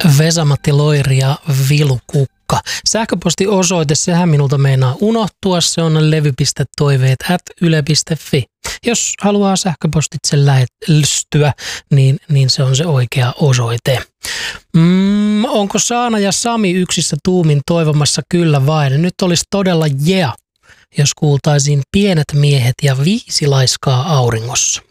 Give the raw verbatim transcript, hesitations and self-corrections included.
Vesa-Matti Loiri ja Vilu Kukka. Sähköpostiosoite, sehän minulta meinaa unohtua. Se on levy piste toiveet at yle piste fi. Jos haluaa sähköpostitse lähestyä, niin, niin se on se oikea osoite. Mm, onko Saana ja Sami yksissä tuumin toivomassa kyllä vain? Nyt olisi todella jea, jos kuultaisiin Pienet miehet ja Viisi laiskaa auringossa.